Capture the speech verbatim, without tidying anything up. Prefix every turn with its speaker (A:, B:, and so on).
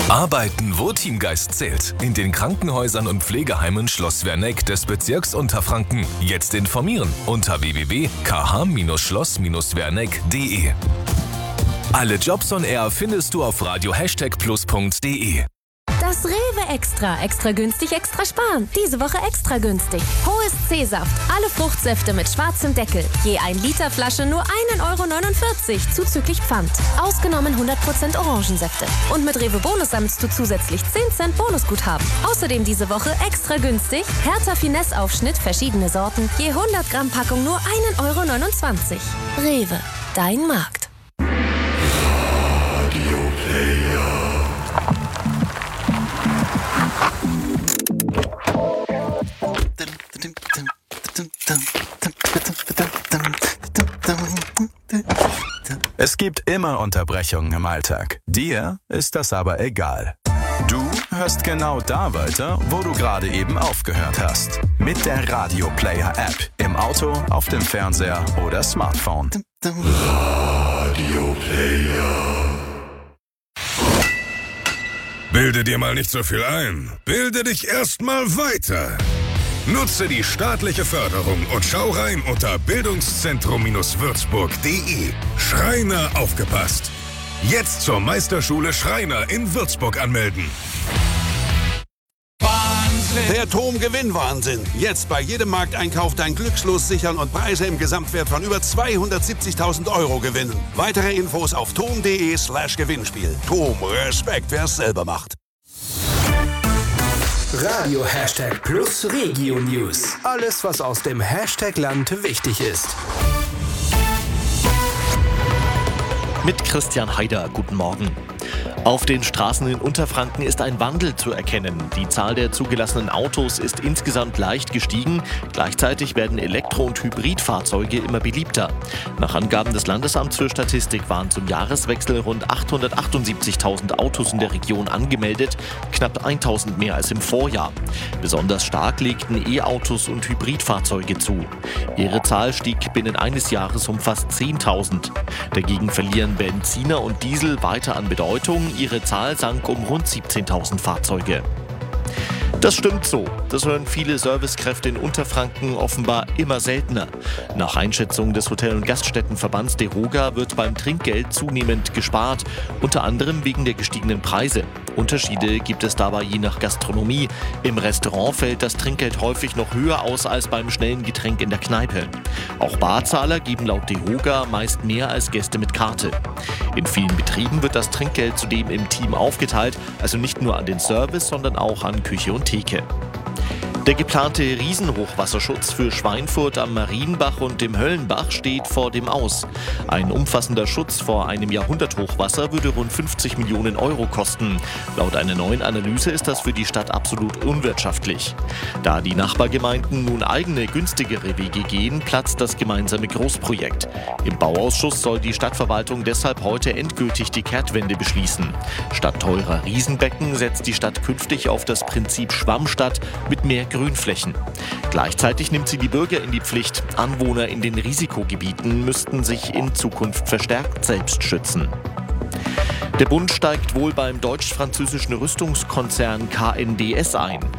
A: Arbeiten, wo Teamgeist zählt. In den Krankenhäusern und Pflegeheimen Schloss Werneck des Bezirks Unterfranken. Jetzt informieren unter w w w punkt k h schloss werneck punkt d e. Alle Jobs on Air findest du auf radio plus punkt d e.
B: Das Rewe Extra. Extra günstig, extra sparen. Diese Woche extra günstig. Hohes C-Saft. Alle Fruchtsäfte mit schwarzem Deckel. Je ein Liter Flasche nur ein Euro neunundvierzig zuzüglich Pfand. Ausgenommen hundert Prozent Orangensäfte. Und mit Rewe Bonus sammelst du zusätzlich zehn Cent Bonusguthaben. Außerdem diese Woche extra günstig. Hertha Finesse Aufschnitt, verschiedene Sorten. Je hundert Gramm Packung nur ein Euro neunundzwanzig. Rewe. Dein Markt.
C: Radio Player.
D: Es gibt immer Unterbrechungen im Alltag. Dir ist das aber egal. Du hörst genau da weiter, wo du gerade eben aufgehört hast. Mit der Radio Player App. Im Auto, auf dem Fernseher oder Smartphone.
C: Radio Player.
E: Bilde dir mal nicht so viel ein. Bilde dich erstmal weiter. Nutze die staatliche Förderung und schau rein unter bildungszentrum würzburg punkt d e. Schreiner aufgepasst. Jetzt zur Meisterschule Schreiner in Würzburg anmelden.
F: Der T O M Gewinnwahnsinn. Jetzt bei jedem Markteinkauf dein Glückslos sichern und Preise im Gesamtwert von über zweihundertsiebzigtausend Euro gewinnen. Weitere Infos auf tom punkt d e slash Gewinnspiel. T O M, Respekt, wer es selber macht.
G: Radio Hashtag Plus Regio News. Alles, was aus dem Hashtag-Land wichtig ist.
H: Mit Christian Haider, guten Morgen. Auf den Straßen in Unterfranken ist ein Wandel zu erkennen. Die Zahl der zugelassenen Autos ist insgesamt leicht gestiegen. Gleichzeitig werden Elektro- und Hybridfahrzeuge immer beliebter. Nach Angaben des Landesamts für Statistik waren zum Jahreswechsel rund achthundertachtundsiebzigtausend Autos in der Region angemeldet, knapp tausend mehr als im Vorjahr. Besonders stark legten E-Autos und Hybridfahrzeuge zu. Ihre Zahl stieg binnen eines Jahres um fast zehntausend. Dagegen verlieren Benziner und Diesel weiter an Bedeutung. Ihre Zahl sank um rund siebzehntausend Fahrzeuge. Das stimmt so. Das hören viele Servicekräfte in Unterfranken offenbar immer seltener. Nach Einschätzung des Hotel- und Gaststättenverbands DEHOGA wird beim Trinkgeld zunehmend gespart, unter anderem wegen der gestiegenen Preise. Unterschiede gibt es dabei je nach Gastronomie. Im Restaurant fällt das Trinkgeld häufig noch höher aus als beim schnellen Getränk in der Kneipe. Auch Barzahler geben laut DEHOGA meist mehr als Gäste mit Karte. In vielen Betrieben wird das Trinkgeld zudem im Team aufgeteilt, also nicht nur an den Service, sondern auch an Küche und Theke. Der geplante Riesenhochwasserschutz für Schweinfurt am Marienbach und dem Höllenbach steht vor dem Aus. Ein umfassender Schutz vor einem Jahrhunderthochwasser würde rund fünfzig Millionen Euro kosten. Laut einer neuen Analyse ist das für die Stadt absolut unwirtschaftlich. Da die Nachbargemeinden nun eigene, günstigere Wege gehen, platzt das gemeinsame Großprojekt. Im Bauausschuss soll die Stadtverwaltung deshalb heute endgültig die Kehrtwende beschließen. Statt teurer Riesenbecken setzt die Stadt künftig auf das Prinzip Schwammstadt mit mehr Grünflächen. Gleichzeitig nimmt sie die Bürger in die Pflicht. Anwohner in den Risikogebieten müssten sich in Zukunft verstärkt selbst schützen. Der Bund steigt wohl beim deutsch-französischen Rüstungskonzern K N D S ein.